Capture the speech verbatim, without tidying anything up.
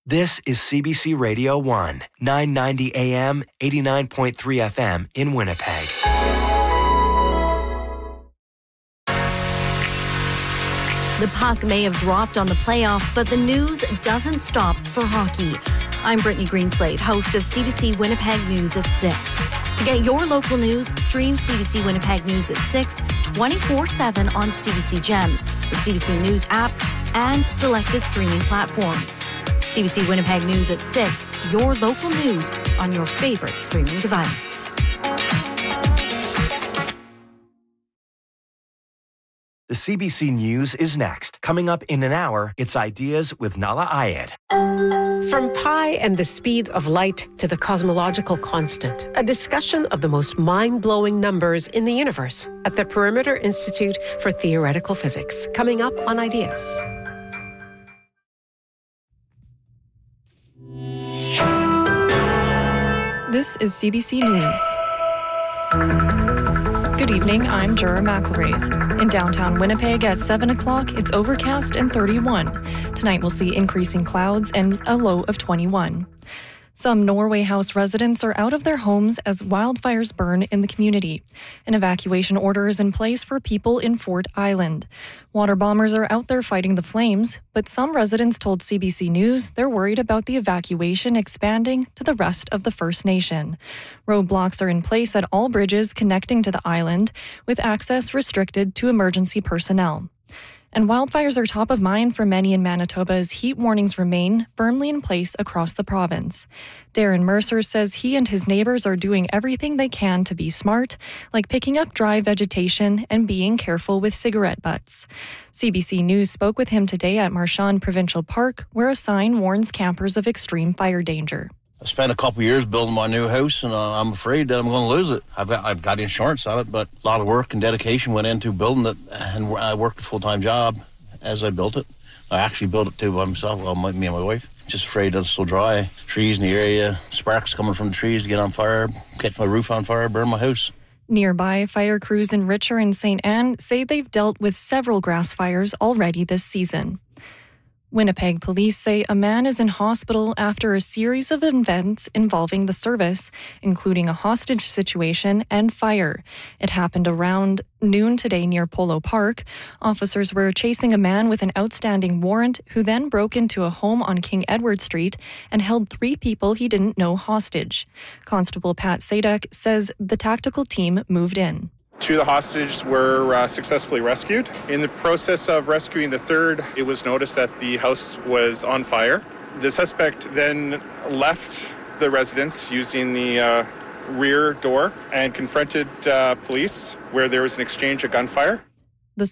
This is C B C Radio one, nine ninety A M, eighty-nine point three F M in Winnipeg. The puck may have dropped on the playoffs, but the news doesn't stop for hockey. I'm Brittany Greenslade, host of C B C Winnipeg News at six. To get your local news, stream C B C Winnipeg News at six, twenty-four seven on C B C Gem, the C B C News app, and selected streaming platforms. C B C Winnipeg News at six, your local news on your favorite streaming device. The C B C News is next. Coming up in an hour, it's Ideas with Nala Ayed. From pi and the speed of light to the cosmological constant, a discussion of the most mind-blowing numbers in the universe at the Perimeter Institute for Theoretical Physics. Coming up on Ideas. This is C B C News. Good evening, I'm Jura McElraith. In downtown Winnipeg at seven o'clock, it's overcast and thirty-one. Tonight we'll see increasing clouds and a low of twenty-one. Some Norway House residents are out of their homes as wildfires burn in the community. An evacuation order is in place for people in Fort Island. Water bombers are out there fighting the flames, but some residents told C B C News they're worried about the evacuation expanding to the rest of the First Nation. Roadblocks are in place at all bridges connecting to the island, with access restricted to emergency personnel. And wildfires are top of mind for many in Manitoba as heat warnings remain firmly in place across the province. Darren Mercer says he and his neighbors are doing everything they can to be smart, like picking up dry vegetation and being careful with cigarette butts. C B C News spoke with him today at Marchand Provincial Park, where a sign warns campers of extreme fire danger. I spent a couple of years building my new house, and uh, I'm afraid that I'm going to lose it. I've got, I've got insurance on it, but a lot of work and dedication went into building it, and I worked a full-time job as I built it. I actually built it too by myself, well, my, me and my wife. Just afraid that it's still dry. Trees in the area, sparks coming from the trees to get on fire, catch my roof on fire, burn my house. Nearby, fire crews in Richer and Saint Anne say they've dealt with several grass fires already this season. Winnipeg police say a man is in hospital after a series of events involving the service, including a hostage situation and fire. It happened around noon today near Polo Park. Officers were chasing a man with an outstanding warrant who then broke into a home on King Edward Street and held three people he didn't know hostage. Constable Pat Sadek says the tactical team moved in. Two of the hostages were uh, successfully rescued. In the process of rescuing the third, it was noticed that the house was on fire. The suspect then left the residence using the uh, rear door and confronted uh, police, where there was an exchange of gunfire.